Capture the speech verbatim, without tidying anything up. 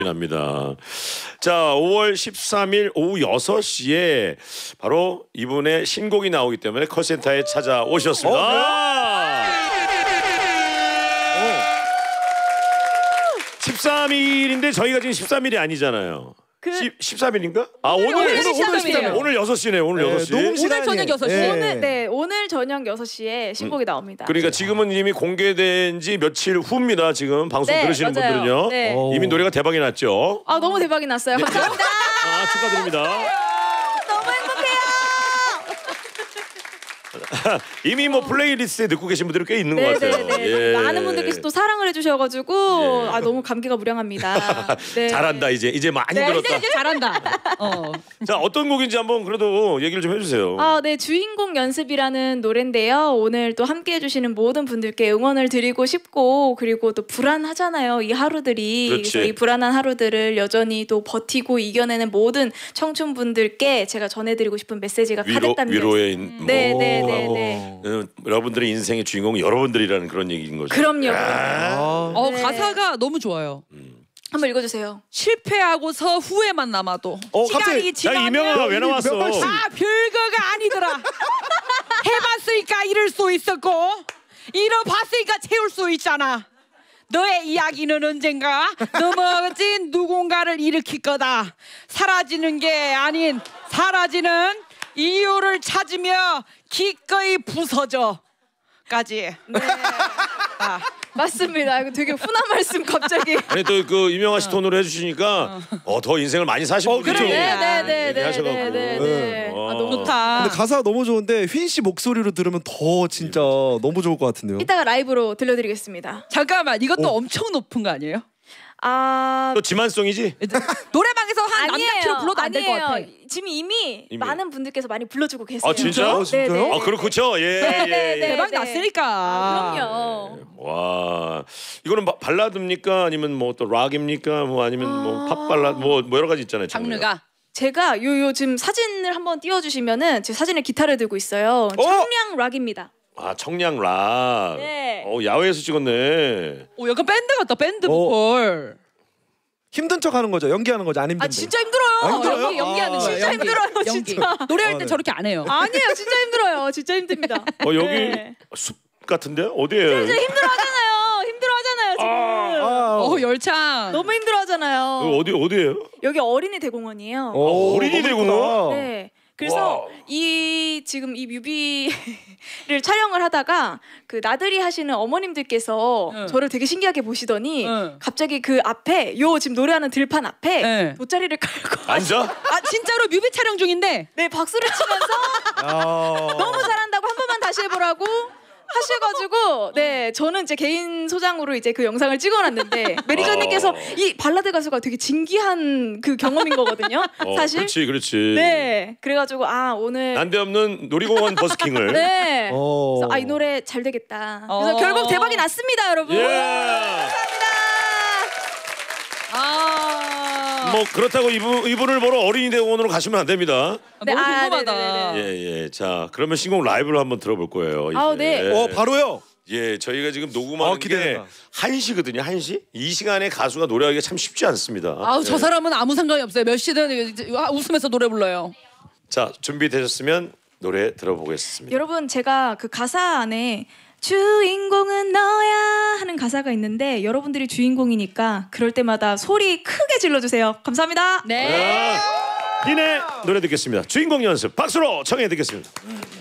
납니다. 자, 오월 십삼일 오후 여섯 시에 바로 이분의 신곡이 나오기 때문에 컬센터에 찾아오셨습니다. 어, 네. 십삼 일인데 저희가 지금 십삼 일이 아니잖아요. 그 십삼 일인가? 아, 오늘 오늘 오늘, 오늘, 오늘 여섯 시네. 오늘 네, 여섯 시. 오늘 저녁 여섯 시. 네. 오늘 네, 오늘 저녁 여섯 시에 신곡이 음. 나옵니다. 그러니까 지금은 이미 공개된 지 며칠 후입니다. 지금 방송 네, 들으시는 맞아요. 분들은요. 네. 이미 노래가 대박이 났죠. 아, 너무 대박이 났어요. 네. 감사합니다. 아, 축하드립니다. 너무 행복해요. 이미 뭐 플레이리스트에 넣고 계신 분들이 꽤 있는 네, 것 같아요. 네, 네. 예. 많은 분들께서 또 사랑을 해주셔가지고 예. 아, 너무 감기가 무량합니다. 네. 잘한다 이제 이제 많이 네, 들었다. 이제, 이제 잘한다. 어. 자, 어떤 곡인지 한번 그래도 얘기를 좀 해주세요. 아, 네, 주인공 연습이라는 노래인데요. 오늘 또 함께 해주시는 모든 분들께 응원을 드리고 싶고, 그리고 또 불안하잖아요, 이 하루들이. 그렇지. 그래서 이 불안한 하루들을 여전히 또 버티고 이겨내는 모든 청춘분들께 제가 전해드리고 싶은 메시지가 위로, 가득 담겨 있어요. 위로의 음. 뭐, 네, 네, 네, 네. 어, 여러분들의 인생의 주인공은 여러분들이라는 그런 얘기인 거죠. 그럼요. 아 어, 네. 가사가 너무 좋아요. 음. 한번 읽어주세요. 실패하고서 후회만 남아도 어, 시간이 야, 이명아가 왜 나왔어? 아, 별거가 아니더라. 해봤으니까 이럴 수 있었고 잃어봤으니까 채울 수 있잖아. 너의 이야기는 언젠가 넘어진 누군가를 일으킬 거다. 사라지는 게 아닌 사라지는 이유를 찾으며 기꺼이 부서져 까지. 네. 아. 맞습니다. 이거 되게 훈한 말씀 갑자기. 아니 또 그 이명아 씨 톤으로 해주시니까 어, 더 인생을 많이 사신 어, 분이죠. 그렇죠. 네네네네. 하셔갖고. 네네네. 어. 아, 너무 좋다. 근데 가사가 너무 좋은데 휘인 씨 목소리로 들으면 더 진짜 너무 좋을 것 같은데요. 이따가 라이브로 들려드리겠습니다. 잠깐만, 이것도 어. 엄청 높은 거 아니에요? 아, 또 지만송이지? 노래방에서 한 남자키로 불러도 안 될 것 같아. 지금 이미, 이미. 많은 분들께서 많이 불러주고 계세요. 아, 진짜? 어, 진짜요? 네네. 아, 그렇죠. 예, 네, 네, 예, 예. 네. 대박 났으니까. 아, 그럼요. 와, 이거는 바, 발라드입니까? 아니면 뭐 또 락입니까? 뭐 아니면 뭐 팝 발라드 뭐, 뭐 여러 가지 있잖아요. 장르가. 제가 요, 요 지금 사진을 한번 띄워주시면은 제 사진에 기타를 들고 있어요. 어? 청량 락입니다. 아, 청량 락. 네. 어, 야외에서 찍었네. 오, 약간 밴드 같다. 밴드 어. 보컬. 힘든 척 하는 거죠? 연기하는 거죠? 안 힘든데? 아, 진짜 힘들어요. 아, 힘들어요? 연기, 연기하는 거. 아, 진짜 연기, 힘들어요. 연기. 진짜. 노래할 아, 때 네. 저렇게 안 해요. 아니에요. 진짜 힘들어요. 진짜 힘듭니다. 어, 여기 네. 숲 같은데? 어디예요? 진짜 힘들어하잖아요. 힘들어하잖아요 지금. 아, 어, 열창. 너무 힘들어하잖아요. 여기 어디 어디예요? 여기 어린이 대공원이에요. 오, 어린이 너무 대공원? 예쁘다. 네. 그래서 와. 이 지금 이 뮤비를 촬영을 하다가 그 나들이 하시는 어머님들께서 응. 저를 되게 신기하게 보시더니 응. 갑자기 그 앞에 요 지금 노래하는 들판 앞에 네. 돗자리를 깔고 앉아? 아, 진짜로 뮤비 촬영 중인데. 네, 박수를 치면서 아. 너무 잘한다고 한 번만 다시 해보라고 하셔가지고 네 저는 제 개인 소장으로 이제 그 영상을 찍어놨는데 매니저님께서 어. 이 발라드 가수가 되게 진기한 그 경험인 거거든요. 어, 사실. 그렇지, 그렇지. 네, 그래가지고 아 오늘 난데없는 놀이공원 버스킹을. 네. 어. 그래서 아 이 노래 잘 되겠다. 그래서 어. 결국 대박이 났습니다, 여러분. 예. 감사합니다. 아. 뭐 그렇다고 이분 이분을 보러 어린이 대공원으로 가시면 안 됩니다. 네, 너무 아, 궁금하다. 네네네. 예, 예. 자, 그러면 신곡 라이브로 한번 들어볼 거예요. 이제. 아우, 네. 어, 바로요? 예, 저희가 지금 녹음하는 아, 기대된다. 게 한 시거든요. 한 시? 이 시간에 가수가 노래하기가 참 쉽지 않습니다. 아우, 저 예. 사람은 아무 상관이 없어요. 몇 시든 웃으면서 노래 불러요. 자, 준비되셨으면 노래 들어보겠습니다. 여러분 제가 그 가사 안에 주인공은 너야 하는 가사가 있는데 여러분들이 주인공이니까 그럴 때마다 소리 크게 질러주세요. 감사합니다. 네. 자, 빈의 노래 듣겠습니다. 주인공 연습 박수로 청해 듣겠습니다.